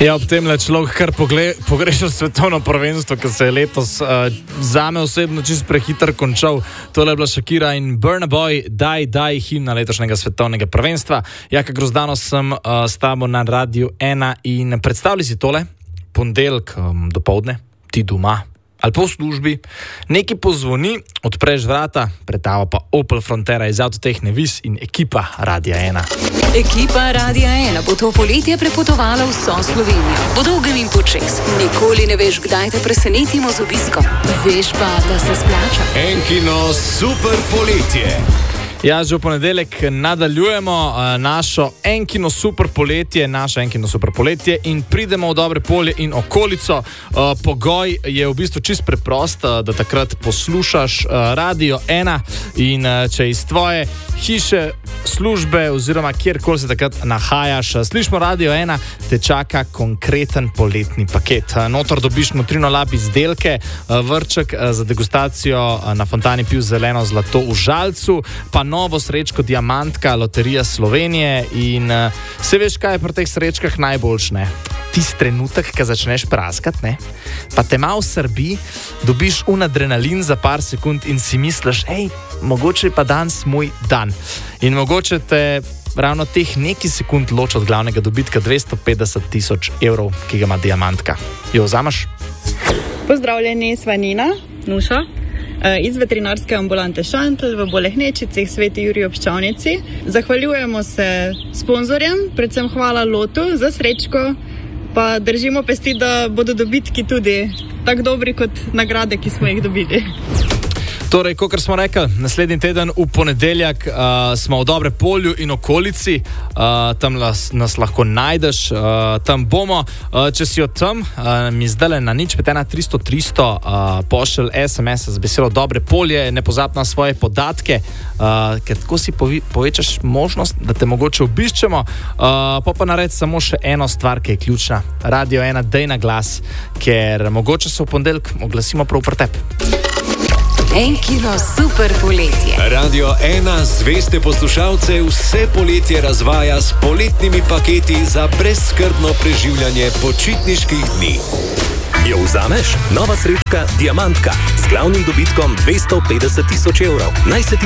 Ja, ob tem le človek kar pogrešal svetovno prvenstvo, ki se je letos zame osebno čisto prehitro končal. Tole je bila Shakira in Burna Boy, daj himna letošnjega svetovnega prvenstva. Jaka Grozdano sem s tabo na Radiu 1 in predstavljaj si tole, ponedeljek dopoldne, ti doma ali pa v službi, neki pozvoni, odpreš vrata, pred tabo pa Opel Frontera iz Avtotehne Vis in ekipa Radia 1. Ekipa Radia 1 bo to poletje prepotovala vso Slovenijo. Po dolgem in počes. Nikoli ne veš, kdaj te presenetimo z obiskom. Veš pa, da se splača. Enkino super poletje. Ja, že v ponedeljek nadaljujemo naše Enkino super poletje in pridemo v Dobre Polje in okolico. Pogoj je v bistvu čist preprost, da takrat poslušaš Radio 1 in če iz tvoje hiše, službe oziroma kjerkoli se takrat nahajaš, slišimo Radio 1, te čaka konkreten poletni paket. Notor dobiš nutrino lab izdelke, vrček za degustacijo na fontani pil zeleno zlato v Žalcu, pa novo srečko Diamantka, Loterija Slovenije in se veš, kaj je pri teh srečkah najboljš, ne? Tisti trenutek, ko začneš praskat, ne? Pa te malo srbi, dobiš adrenalin za par sekund in si misliš, mogoče je pa danes moj dan. In mogoče te ravno teh nekaj sekund loči od glavnega dobitka 250 000 evrov, ki ga ima Diamantka. Jo vzameš? Pozdravljeni, sva Nina, Nuša, iz veterinarske ambulante Šantl v Bolehnečici, Sveti Jurij ob Ščavnici. Zahvaljujemo se sponzorjem, predvsem hvala Lotu za srečko, pa držimo pesti, da bodo dobitki tudi tako dobri kot nagrade, ki smo jih dobili. Torej, kakor smo rekli, naslednji teden v ponedeljek smo v Dobre Polju in okolici, tam nas lahko najdeš, tam bomo. Če si od tam, mi zdaj na 051 300 pošelj SMS z besedo Dobre Polje, ne pozabi na svoje podatke, ker tako si povečaš možnost, da te mogoče obiščemo. Pa naredi samo še eno stvar, ki je ključna. Radio 1, dej na glas, ker mogoče se v ponedeljek oglasimo prav pri tebi. Enkino super poletje. Radio 1 zveste poslušalce vse poletje razvaja s poletnimi paketi za brezskrbno preživljanje počitniških dni. Jo vzameš? Nova srečka Diamantka z glavnim dobitkom 250 000 evrov. Naj se ti